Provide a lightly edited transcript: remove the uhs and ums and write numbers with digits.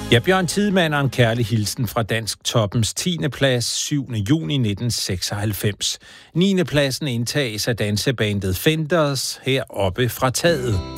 Ja, Bjørn Tidemand og en kærlig hilsen fra Dansk Toppens 10. plads 7. juni 1996. 9. pladsen indtages af dansebandet Fenders heroppe fra taget.